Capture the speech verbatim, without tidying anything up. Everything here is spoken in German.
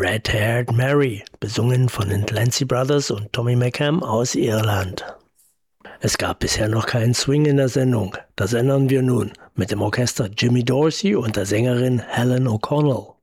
Red-Haired Mary, besungen von den Clancy Brothers und Tommy McCann aus Irland. Es gab bisher noch keinen Swing in der Sendung. Das ändern wir nun mit dem Orchester Jimmy Dorsey und der Sängerin Helen O'Connell.